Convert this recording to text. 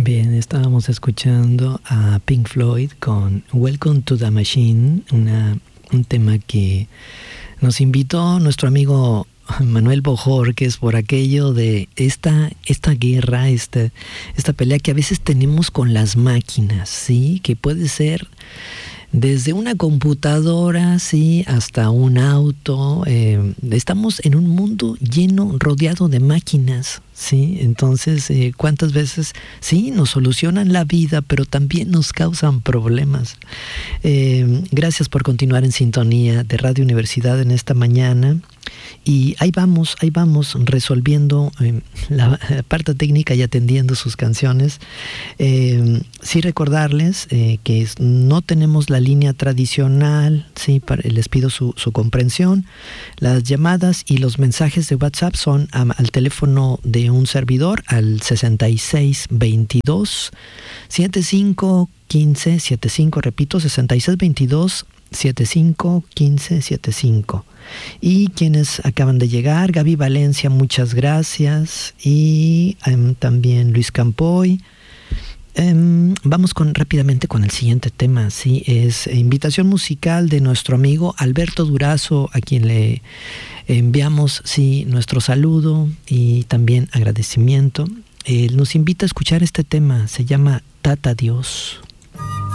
Bien, estábamos escuchando a Pink Floyd con Welcome to the Machine, un tema que nos invitó nuestro amigo Manuel Bojorquez por aquello de esta guerra, esta pelea que a veces tenemos con las máquinas, ¿sí? Que puede ser desde una computadora, sí, hasta un auto. Estamos en un mundo rodeado de máquinas, sí. Entonces, ¿cuántas veces, sí, nos solucionan la vida, pero también nos causan problemas? Gracias por continuar en sintonía de Radio Universidad en esta mañana. Y ahí vamos resolviendo la parte técnica y atendiendo sus canciones. Sí, recordarles que no tenemos la línea tradicional, sí, les pido su comprensión. Las llamadas y los mensajes de WhatsApp son al teléfono de un servidor, al 6622 751575, repito, 6622 751575. Y quienes acaban de llegar, Gaby Valencia, muchas gracias. Y también Luis Campoy. Vamos rápidamente con el siguiente tema. Sí, es invitación musical de nuestro amigo Alberto Durazo, a quien le enviamos, sí, nuestro saludo y también agradecimiento. Él nos invita a escuchar este tema, se llama Tata Dios.